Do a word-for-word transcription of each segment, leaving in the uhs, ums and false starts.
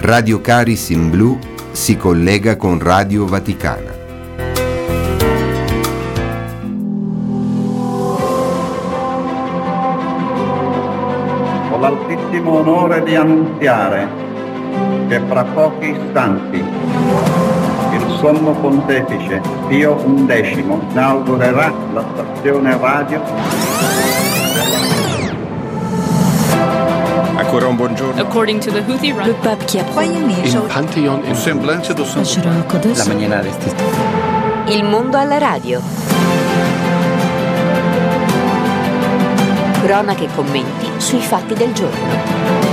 Radio Caris in Blu si collega con Radio Vaticana. Ho l'altissimo onore di annunziare che fra pochi istanti il Sommo Pontefice Pio undicesimo inaugurerà la stazione radio. Ancora un buongiorno. According to the Houthi run. Le pape qui a Il Pantheon in Semblanza do Santo. La mañana de este. Il mondo alla radio. Cronache e commenti sui fatti del giorno.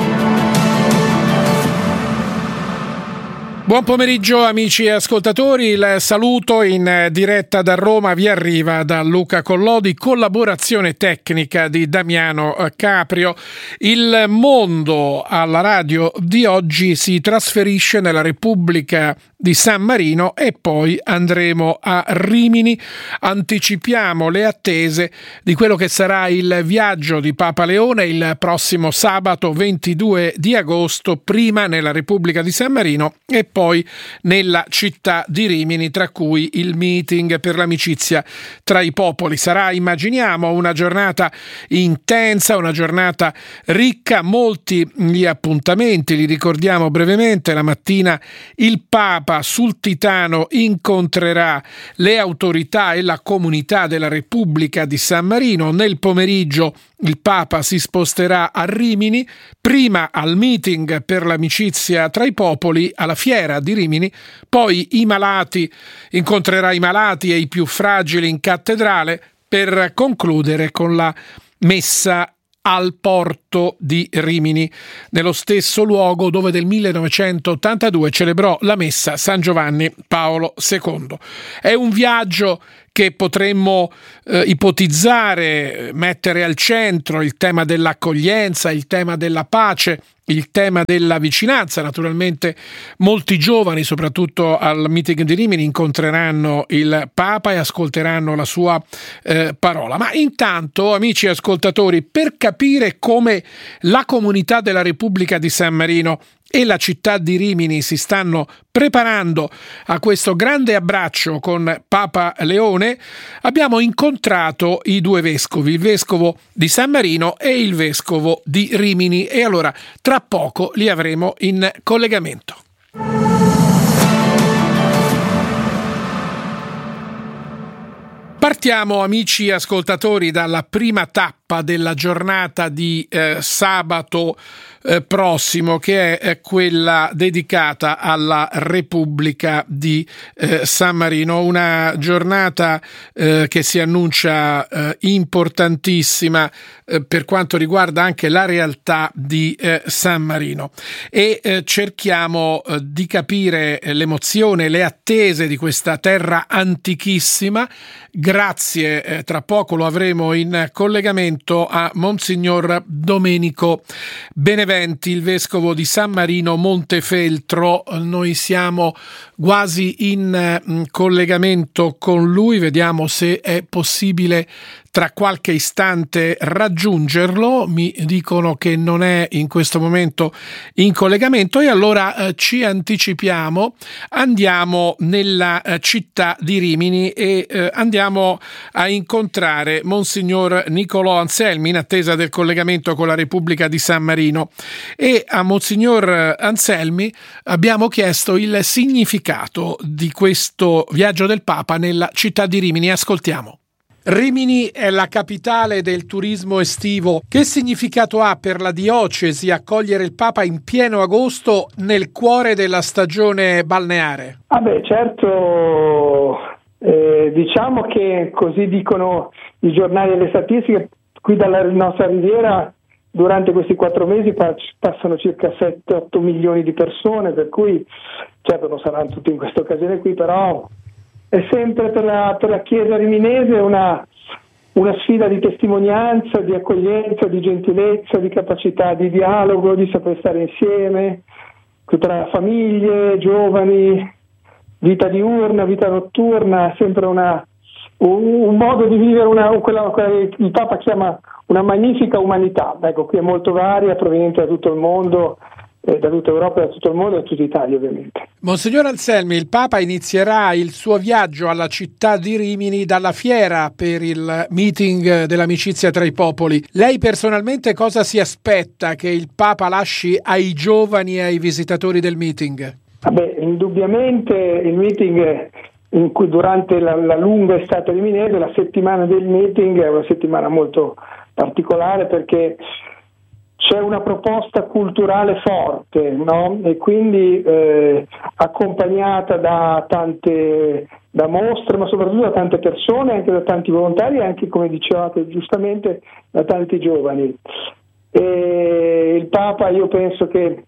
Buon pomeriggio amici e ascoltatori, il saluto in diretta da Roma vi arriva da Luca Collodi, collaborazione tecnica di Damiano Caprio. Il mondo alla radio di oggi si trasferisce nella Repubblica di San Marino e poi andremo a Rimini. Anticipiamo le attese di quello che sarà il viaggio di Papa Leone il prossimo sabato ventidue di agosto, prima nella Repubblica di San Marino e poi nella città di Rimini, tra cui il meeting per l'amicizia tra i popoli. Sarà, immaginiamo, una giornata intensa, una giornata ricca, molti gli appuntamenti, li ricordiamo brevemente. La mattina il Papa sul Titano incontrerà le autorità e la comunità della Repubblica di San Marino. Nel pomeriggio il Papa si sposterà a Rimini, prima al meeting per l'amicizia tra i popoli, alla fiera di Rimini, poi i malati, incontrerà i malati e i più fragili in cattedrale, per concludere con la messa al porto di Rimini, nello stesso luogo dove del millenovecentottantadue celebrò la messa San Giovanni Paolo secondo. È un viaggio che potremmo eh, ipotizzare, mettere al centro il tema dell'accoglienza, il tema della pace, il tema della vicinanza. Naturalmente molti giovani, soprattutto al meeting di Rimini, incontreranno il Papa e ascolteranno la sua eh, parola. Ma intanto, amici ascoltatori, per capire come la comunità della Repubblica di San Marino e la città di Rimini si stanno preparando a questo grande abbraccio con Papa Leone, abbiamo incontrato i due vescovi, il vescovo di San Marino e il vescovo di Rimini, e allora tra poco li avremo in collegamento. Partiamo, amici ascoltatori, dalla prima tappa della giornata di eh, sabato eh, prossimo, che è eh, quella dedicata alla Repubblica di eh, San Marino. Una giornata eh, che si annuncia eh, importantissima eh, per quanto riguarda anche la realtà di eh, San Marino, e eh, cerchiamo eh, di capire l'emozione, le attese di questa terra antichissima. Grazie, eh, tra poco lo avremo in collegamento, a Monsignor Domenico Beneventi, il vescovo di San Marino Montefeltro. Noi siamo quasi in eh, collegamento con lui, vediamo se è possibile tra qualche istante raggiungerlo. Mi dicono che non è in questo momento in collegamento, e allora eh, ci anticipiamo, andiamo nella eh, città di Rimini e eh, andiamo a incontrare Monsignor Nicolò Anselmi, in attesa del collegamento con la Repubblica di San Marino. E a Monsignor Anselmi abbiamo chiesto il significato di questo viaggio del Papa nella città di Rimini. Ascoltiamo. Rimini è la capitale del turismo estivo. Che significato ha per la diocesi accogliere il Papa in pieno agosto nel cuore della stagione balneare? Ah beh, certo, eh, diciamo che così dicono i giornali e le statistiche, qui dalla nostra riviera durante questi quattro mesi passano circa sette otto milioni di persone, per cui certo non saranno tutti in questa occasione qui, però è sempre per la, per la Chiesa riminese una, una sfida di testimonianza, di accoglienza, di gentilezza, di capacità di dialogo, di saper stare insieme, tra famiglie, giovani, vita diurna, vita notturna, sempre una, un, un modo di vivere, una, quella che il Papa chiama una magnifica umanità. Ecco, qui è molto varia, proveniente da tutto il mondo, eh, da tutta Europa, da tutto il mondo e da tutta Italia ovviamente. Monsignor Anselmi, il Papa inizierà il suo viaggio alla città di Rimini dalla fiera per il meeting dell'amicizia tra i popoli. Lei personalmente cosa si aspetta che il Papa lasci ai giovani e ai visitatori del meeting? Vabbè, indubbiamente il meeting in cui durante la, la lunga estate riminese, la settimana del meeting è una settimana molto particolare perché c'è una proposta culturale forte, no? E quindi eh, accompagnata da tante da mostre, ma soprattutto da tante persone, anche da tanti volontari e anche, come dicevate giustamente, da tanti giovani. E il Papa, io penso che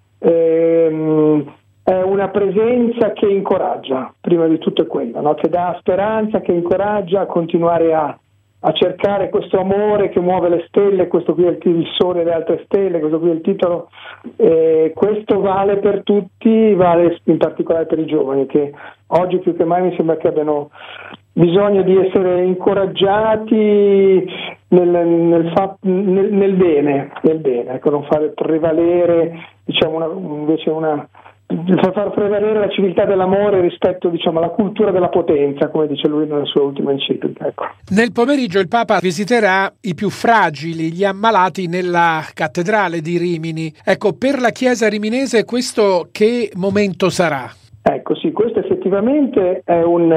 ehm, è una presenza che incoraggia, prima di tutto è quella, no? Che dà speranza, che incoraggia a continuare a a cercare questo amore che muove le stelle, questo qui è il, il sole e le altre stelle, questo qui è il titolo, eh, questo vale per tutti, vale in particolare per i giovani che oggi più che mai mi sembra che abbiano bisogno di essere incoraggiati nel, nel, fa, nel, nel bene, nel bene, ecco, non fare prevalere diciamo una, invece una far prevalere la civiltà dell'amore rispetto diciamo alla cultura della potenza, come dice lui nella sua ultima enciclica. Ecco. Nel pomeriggio il Papa visiterà i più fragili, gli ammalati nella cattedrale di Rimini. Ecco, per la Chiesa riminese questo che momento sarà? Ecco sì, questo effettivamente è un,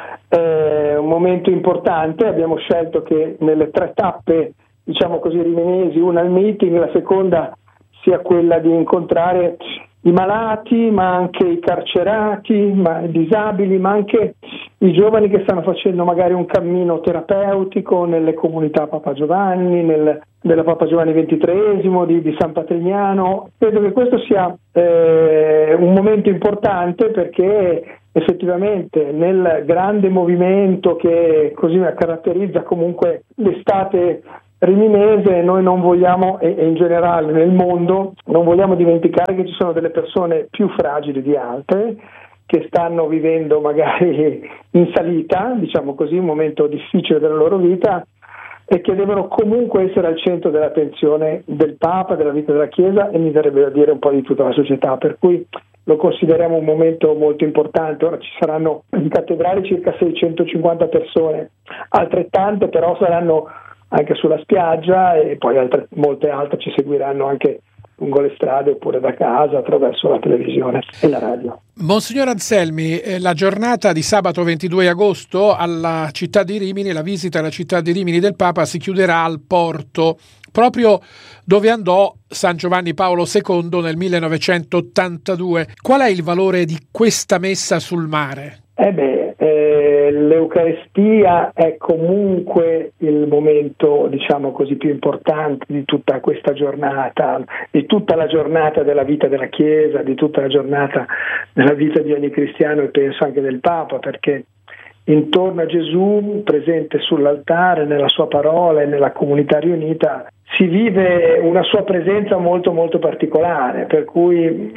eh, un momento importante. Abbiamo scelto che nelle tre tappe diciamo così riminesi, una al meeting, la seconda sia quella di incontrare i malati, ma anche i carcerati, ma i disabili, ma anche i giovani che stanno facendo magari un cammino terapeutico nelle comunità Papa Giovanni, nel, della Papa Giovanni ventitreesimo, di, di San Patrignano. Credo che questo sia eh, un momento importante perché effettivamente nel grande movimento che così caratterizza comunque l'estate riminese, noi non vogliamo, e in generale nel mondo, non vogliamo dimenticare che ci sono delle persone più fragili di altre che stanno vivendo magari in salita, diciamo così, un momento difficile della loro vita e che devono comunque essere al centro dell'attenzione del Papa, della vita della Chiesa e mi verrebbe da dire un po' di tutta la società, per cui lo consideriamo un momento molto importante. Ora ci saranno in cattedrale circa seicentocinquanta persone, altrettante però saranno anche sulla spiaggia e poi altre, molte altre ci seguiranno anche lungo le strade oppure da casa attraverso la televisione e la radio. Monsignor Anselmi, eh, la giornata di sabato ventidue agosto alla città di Rimini, la visita alla città di Rimini del Papa si chiuderà al porto, proprio dove andò San Giovanni Paolo secondo nel millenovecentottantadue. Qual è il valore di questa messa sul mare? Eh beh, eh, l'Eucaristia è comunque il momento, diciamo così, più importante di tutta questa giornata, di tutta la giornata della vita della Chiesa, di tutta la giornata della vita di ogni cristiano e penso anche del Papa, perché intorno a Gesù, presente sull'altare, nella sua parola e nella comunità riunita, si vive una sua presenza molto molto particolare, per cui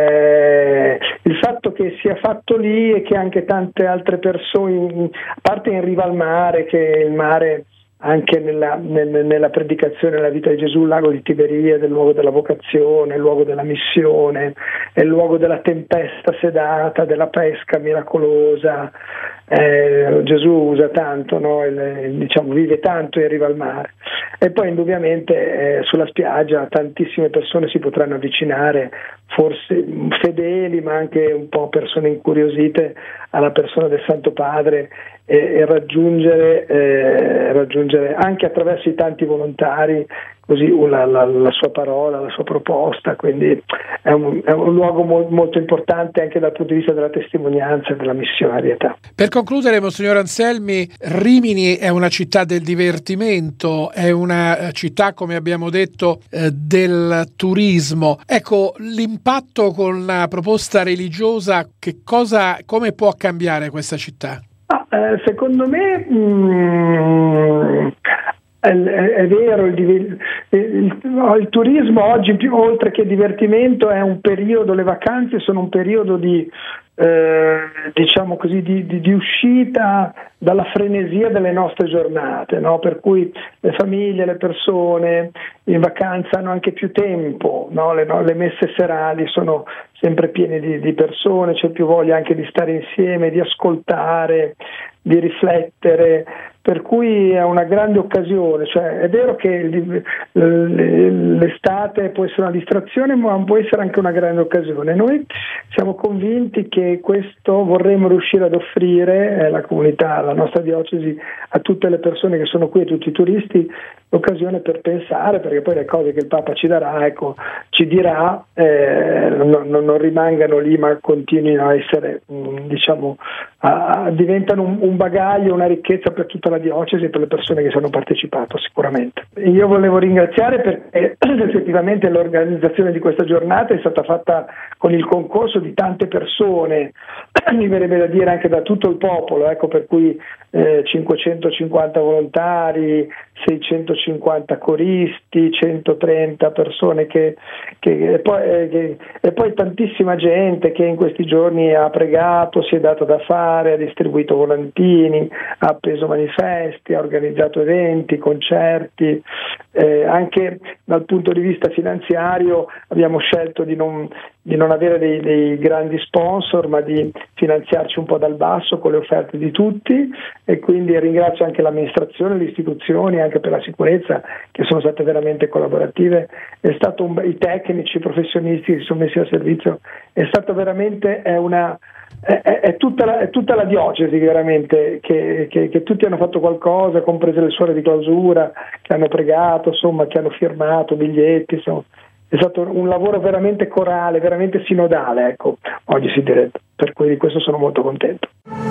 eh, il fatto che sia fatto lì e che anche tante altre persone, a parte in riva al mare, che il mare anche nella, nel, nella predicazione della vita di Gesù, il lago di Tiberiade, il luogo della vocazione, il luogo della missione, è il luogo della tempesta sedata, della pesca miracolosa. Eh, Gesù usa tanto, no? il, diciamo, vive tanto in riva al mare. E poi indubbiamente eh, sulla spiaggia tantissime persone si potranno avvicinare, forse fedeli ma anche un po' persone incuriosite alla persona del Santo Padre e, e raggiungere, eh, raggiungere anche attraverso i tanti volontari così la, la, la sua parola, la sua proposta, quindi è un, è un luogo mo- molto importante anche dal punto di vista della testimonianza e della missionarietà. Per concludere, Monsignor Anselmi, Rimini è una città del divertimento, è una città, come abbiamo detto, eh, del turismo. Ecco, l'impatto con la proposta religiosa, che cosa, come può cambiare questa città? Ah, eh, secondo me mh, è, è vero, il, il, il, il turismo oggi, più, oltre che divertimento, è un periodo, le vacanze sono un periodo di, eh, diciamo così, di, di, di uscita dalla frenesia delle nostre giornate, no? Per cui le famiglie, le persone in vacanza hanno anche più tempo, no? Le, no? le messe serali sono sempre piene di, di persone, c'è più voglia anche di stare insieme, di ascoltare, di riflettere, per cui è una grande occasione. Cioè, è vero che l'estate può essere una distrazione, ma può essere anche una grande occasione. Noi siamo convinti che questo vorremmo riuscire ad offrire eh, la comunità, la nostra diocesi, a tutte le persone che sono qui, a tutti i turisti, l'occasione per pensare, perché poi le cose che il Papa ci darà, ecco, ci dirà, eh, non, non rimangano lì, ma continuino a essere, mh, diciamo, a, a, diventano un, un bagaglio, una ricchezza per tutta la diocesi e per le persone che ci hanno partecipato, sicuramente. Io volevo ringraziare perché effettivamente l'organizzazione di questa giornata è stata fatta con il concorso di tante persone, mi verrebbe da dire anche da tutto il popolo, ecco, per cui eh, cinquecentocinquanta volontari, seicentocinquanta coristi, centotrenta persone che, che, e, poi, eh, che e poi tantissima gente che in questi giorni ha pregato, si è dato da fare, ha distribuito volantini, ha appeso manifesti, ha organizzato eventi, concerti, eh, anche dal punto di vista finanziario abbiamo scelto di non, di non avere dei, dei grandi sponsor, ma di finanziarci un po' dal basso con le offerte di tutti, e quindi ringrazio anche l'amministrazione, le istituzioni, anche per la sicurezza, che sono state veramente collaborative. È stato un, i tecnici, i professionisti che si sono messi a servizio, è stato veramente è una è, è, tutta la, è tutta la diocesi veramente che, che, che tutti hanno fatto qualcosa, comprese le suore di clausura che hanno pregato, insomma, che hanno firmato biglietti, insomma. È stato un lavoro veramente corale, veramente sinodale, ecco, oggi si direbbe, per cui di questo sono molto contento.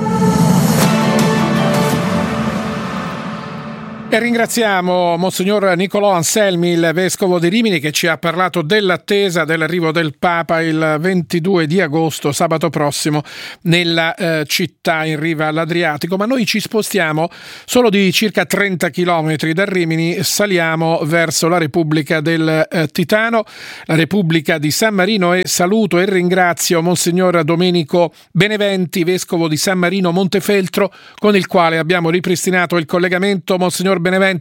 E ringraziamo Monsignor Nicolò Anselmi, il Vescovo di Rimini, che ci ha parlato dell'attesa dell'arrivo del Papa il ventidue di agosto, sabato prossimo, nella eh, città in riva all'Adriatico. Ma noi ci spostiamo solo di circa trenta chilometri da Rimini, saliamo verso la Repubblica del eh, Titano, la Repubblica di San Marino, e saluto e ringrazio Monsignor Domenico Beneventi, Vescovo di San Marino Montefeltro, con il quale abbiamo ripristinato il collegamento. Monsignor Beneventi,